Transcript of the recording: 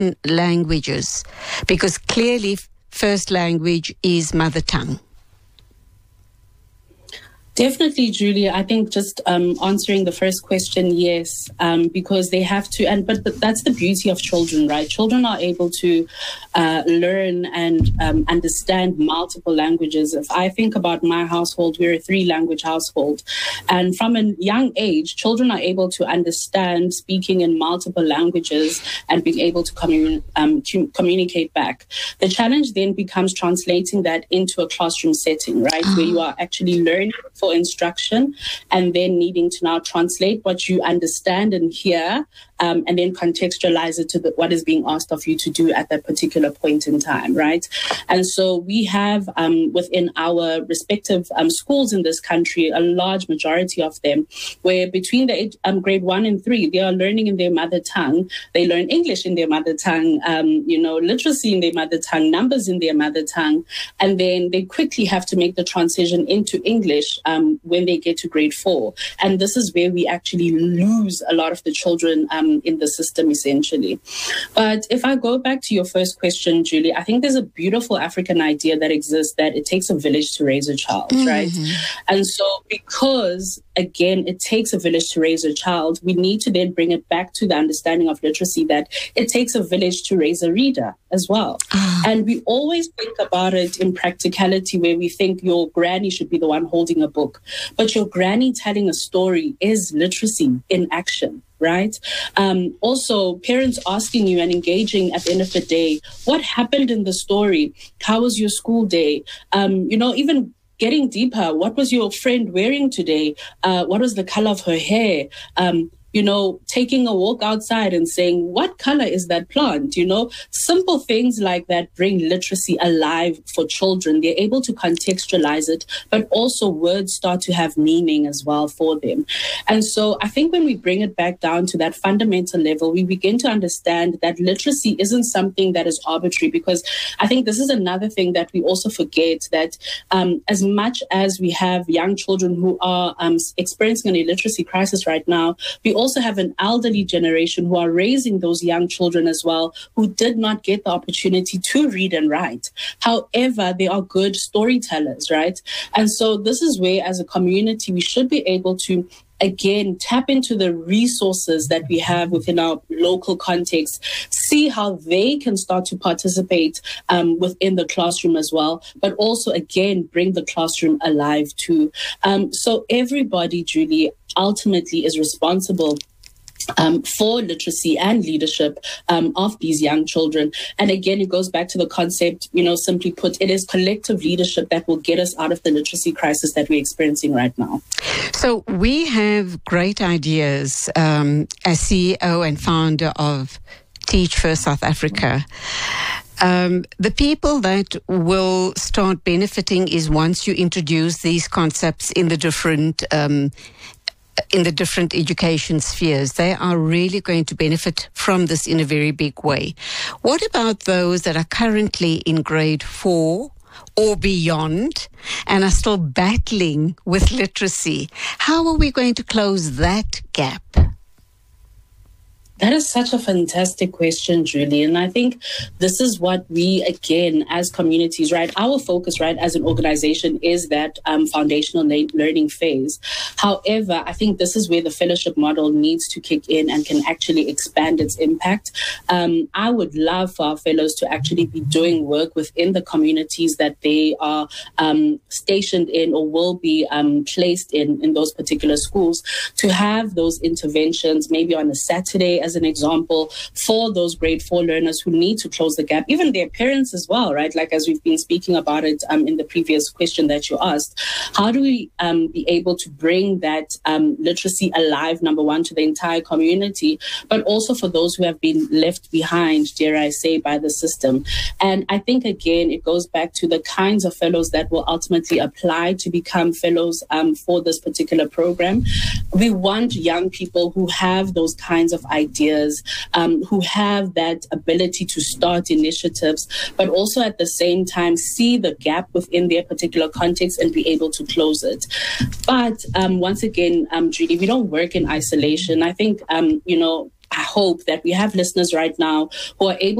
certain languages? Because clearly first language is mother tongue. Definitely, Julie. I think just answering the first question, yes, because they have to, but that's the beauty of children, right? Children are able to learn and understand multiple languages. If I think about my household, we're a 3-language household. And from a young age, children are able to understand speaking in multiple languages and being able to communicate back. The challenge then becomes translating that into a classroom setting, right? Where you are actually learning for instruction and then needing to now translate what you understand and hear and then contextualize it to what is being asked of you to do at that particular point in time, right? And so we have within our respective schools in this country, a large majority of them, where between the grade 1 and 3, they are learning in their mother tongue. They learn English in their mother tongue, literacy in their mother tongue, numbers in their mother tongue, and then they quickly have to make the transition into English when they get to grade 4. And this is where we actually lose a lot of the children in the system, essentially. But if I go back to your first question, Julie, I think there's a beautiful African idea that exists that it takes a village to raise a child, right? And so because, again, it takes a village to raise a child, we need to then bring it back to the understanding of literacy that it takes a village to raise a reader as well. And we always think about it in practicality where we think your granny should be the one holding a book, but your granny telling a story is literacy in action. Right? Also, parents asking you and engaging at the end of the day, what happened in the story? How was your school day? Even getting deeper, what was your friend wearing today? What was the color of her hair? Taking a walk outside and saying, what color is that plant? Simple things like that bring literacy alive for children. They're able to contextualize it, but also words start to have meaning as well for them. And so I think when we bring it back down to that fundamental level, we begin to understand that literacy isn't something that is arbitrary, because I think this is another thing that we also forget, that as much as we have young children who are experiencing an illiteracy crisis right now, we also have an elderly generation who are raising those young children as well, who did not get the opportunity to read and write. However, they are good storytellers, right? And so this is where, as a community, we should be able to again, tap into the resources that we have within our local context, see how they can start to participate within the classroom as well, but also, again, bring the classroom alive too. So everybody, Julie, ultimately is responsible for literacy and leadership of these young children. And again, it goes back to the concept, simply put, it is collective leadership that will get us out of the literacy crisis that we're experiencing right now. So we have great ideas as CEO and founder of Teach First South Africa. The people that will start benefiting is once you introduce these concepts in the different education spheres. They are really going to benefit from this in a very big way. What about those that are currently in grade 4 or beyond and are still battling with literacy? How are we going to close that gap? That is such a fantastic question, Julie. And I think this is what we, again, as communities, right, our focus, right, as an organization is that foundational learning phase. However, I think this is where the fellowship model needs to kick in and can actually expand its impact. I would love for our fellows to actually be doing work within the communities that they are stationed in or will be placed in those particular schools, to have those interventions maybe on a Saturday, as an example, for those grade 4 learners who need to close the gap, even their parents as well, right? Like as we've been speaking about it in the previous question that you asked, how do we be able to bring that literacy alive, number one, to the entire community, but also for those who have been left behind, dare I say, by the system? And I think, again, it goes back to the kinds of fellows that will ultimately apply to become fellows for this particular program. We want young people who have those kinds of ideas, who have that ability to start initiatives, but also at the same time see the gap within their particular context and be able to close it. But once again, Julie, we don't work in isolation. I think, hope that we have listeners right now who are able